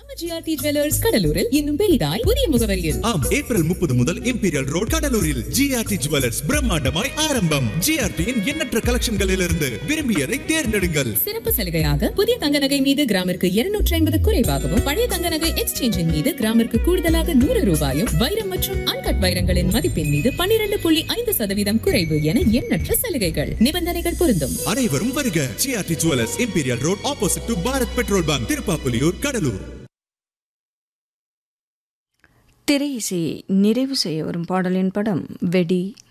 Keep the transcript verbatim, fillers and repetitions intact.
நம்ம GRT jewellers கடலூரில் இன்னும் பெரிதாய் புதிய முகவரியில் ஆம், ஏப்ரல் முப்பது முதல் இம்பீரியல் ரோட் கடலூரில் ஜிஆர்டி ஜுவல்லர்ஸ் பிரம்மாண்டமாய் ஆரம்பம். ஜிஆர்டியின் எண்ணற்ற கலெக்ஷன்களிலிருந்து விரும்பியதை தேர்ந்தெடுங்கள். சிறப்பு சலுகையாக புதிய தங்க நகை மீது கிராமிற்கு இருநூற்றி ஐம்பது குறைவாகவும், பழைய தங்க நகை எக்ஸ்சேஞ்சின் மீது கிராமிற்கு கூடுதலாக நூறு ரூபாயும், வைரம் மற்றும் அன்கட் வைரங்களின் மதிப்பின் மீது பன்னிரண்டு புள்ளி ஐந்து சதவீதம் குறைவு என எண்ணற்ற சலுகைகள். நிபந்தனைகள் பொருந்தும். அனைவரும் வருக. GRT jewellers, imperial road, opposite to Bharat petrol bunk, Tiruppapuliyur, Cuddalore. திரை இசையை நிறைவு செய்ய வரும் பாடலின் படம் வெடி.